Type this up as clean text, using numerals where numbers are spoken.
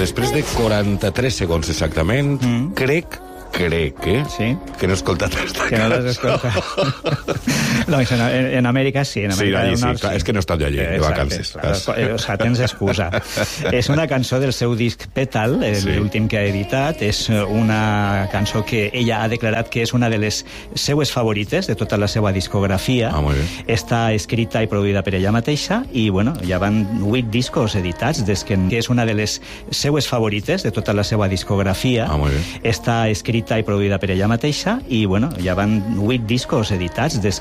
després de 43 segons exactament, crec, Sí. que no he escoltat aquesta Que no l'has cançó. escoltat. Doncs en Amèrica sí, en Amèrica allí del Nord sí, clar, és que no he estat allí, de vacances. O sigui, tens excusa. És una cançó del seu disc Petal, l'últim que ha editat. És una cançó que ella ha declarat que és una de les seues favorites de tota la seva discografia. Molt bé. Està escrita i produïda per ella mateixa i, bueno, ja van 8 discos editats des que és una de les seues favorites de tota la seva discografia. Molt bé. Està escrita i produïda per ella mateixa i, bueno, ja van 8 discos editats des